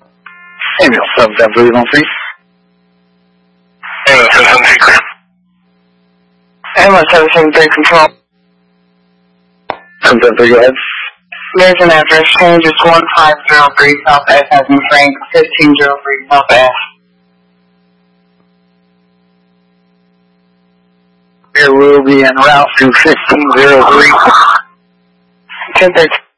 Samuel 77313. Samuel 773. Samuel 773 control. 773, go ahead. There's an address change. It's 1503 South S as in Frank, 1503 South S. Here we'll be en route to 1503. 1013.